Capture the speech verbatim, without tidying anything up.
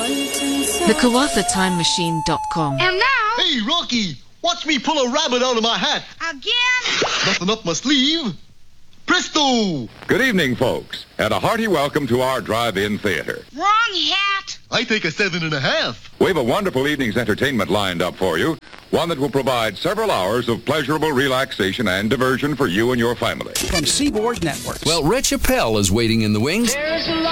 The Kawatha Time Machine dot com. And now... Hey, Rocky! Watch me pull a rabbit out of my hat! Again? Nothing up my sleeve! Presto! Good evening, folks, and a hearty welcome to our drive-in theater. Wrong hat! I take a seven and a half. We've a wonderful evening's entertainment lined up for you, one that will provide several hours of pleasurable relaxation and diversion for you and your family. From Seaboard Networks. Well, Rich Appel is waiting in the wings. There's a lot